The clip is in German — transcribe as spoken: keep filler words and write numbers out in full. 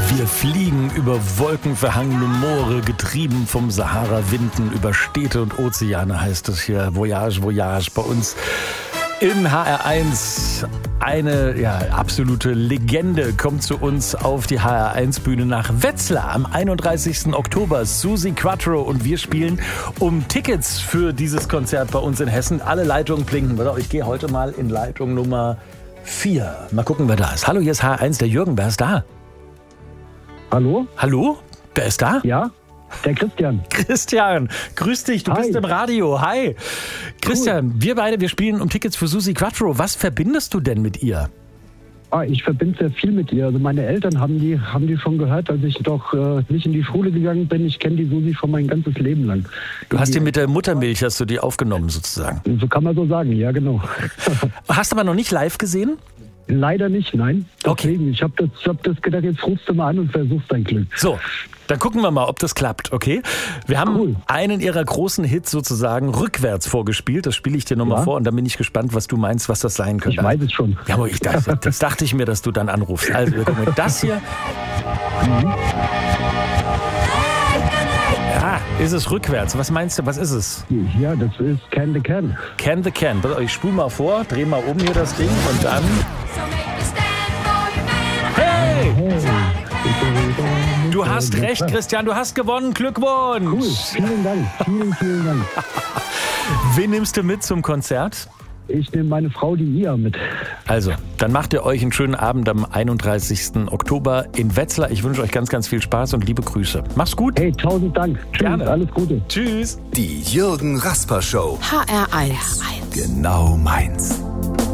Wir fliegen über wolkenverhangene Moore, getrieben vom Sahara-Winden, über Städte und Ozeane heißt es hier. Voyage, Voyage bei uns in H R eins. Eine ja, absolute Legende kommt zu uns auf die H R eins Bühne nach Wetzlar am einunddreißigsten Oktober. Suzi Quatro und wir spielen um Tickets für dieses Konzert bei uns in Hessen. Alle Leitungen blinken. Ich gehe heute mal in Leitung Nummer vier. Mal gucken, wer da ist. Hallo, hier ist H R eins, der Jürgen. Wer ist da? Hallo? Hallo? Wer ist da? Ja, der Christian. Christian, grüß dich, du Hi. bist im Radio. Hi. Christian, cool. wir beide, wir spielen um Tickets für Suzi Quatro. Was verbindest du denn mit ihr? Ah, ich verbinde sehr viel mit ihr. Also meine Eltern haben die, haben die schon gehört, als ich doch äh, nicht in die Schule gegangen bin. Ich kenne die Susi schon mein ganzes Leben lang. Du hast die mit der Muttermilch, hast du die aufgenommen sozusagen? So kann man so sagen, ja genau. Hast du aber noch nicht live gesehen? Leider nicht, nein. Deswegen, Okay. ich habe das, ich hab das gedacht, jetzt rufst du mal an und versuchst dein Glück. So, dann gucken wir mal, ob das klappt, okay? Wir haben Cool. einen ihrer großen Hits sozusagen rückwärts vorgespielt. Das spiele ich dir nochmal Ja. vor und dann bin ich gespannt, was du meinst, was das sein könnte. Ich weiß es schon. Ja, aber ich dachte, das dachte ich mir, dass du dann anrufst. Also, wir gucken, das hier. Ja, ist es rückwärts? Was meinst du, was ist es? Ja, das ist Can the Can. Can the Can. Ich spule mal vor, dreh mal um hier das Ding und dann... Hey! Du hast recht, Christian, du hast gewonnen. Glückwunsch! Cool, vielen Dank, vielen, vielen Dank. Wen nimmst du mit zum Konzert? Ich nehme meine Frau, die Ia, mit. Also, dann macht ihr euch einen schönen Abend am einunddreißigsten Oktober in Wetzlar. Ich wünsche euch ganz, ganz viel Spaß und liebe Grüße. Mach's gut. Hey, tausend Dank. Tschüss, Gerne. alles Gute. Tschüss. Die Jürgen Rasper Show. H R eins. Genau meins.